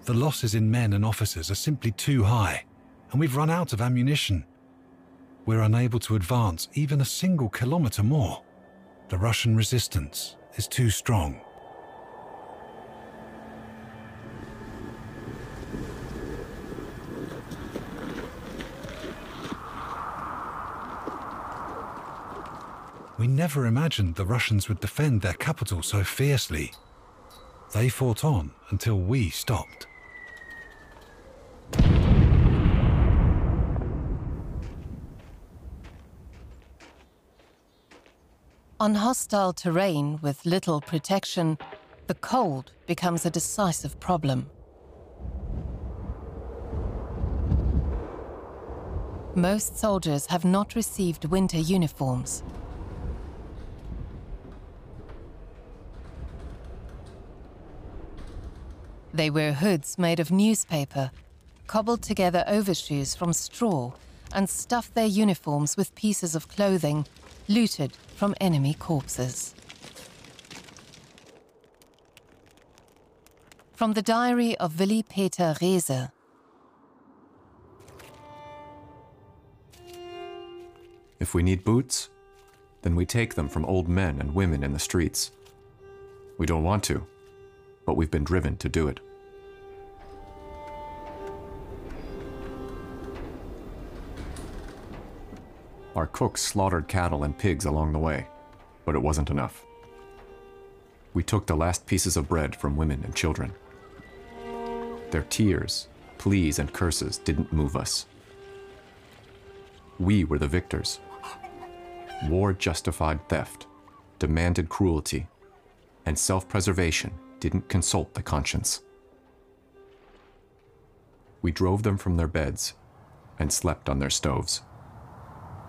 The losses in men and officers are simply too high, and we've run out of ammunition. We're unable to advance even a single kilometer more. The Russian resistance is too strong. We never imagined the Russians would defend their capital so fiercely. They fought on until we stopped. On hostile terrain with little protection, the cold becomes a decisive problem. Most soldiers have not received winter uniforms. They wear hoods made of newspaper, cobbled together overshoes from straw, and stuff their uniforms with pieces of clothing looted from enemy corpses. From the diary of Willy Peter Reese. If we need boots, then we take them from old men and women in the streets. We don't want to, but we've been driven to do it. Our cooks slaughtered cattle and pigs along the way, but it wasn't enough. We took the last pieces of bread from women and children. Their tears, pleas, and curses didn't move us. We were the victors. War justified theft, demanded cruelty, and self-preservation didn't consult the conscience. We drove them from their beds and slept on their stoves.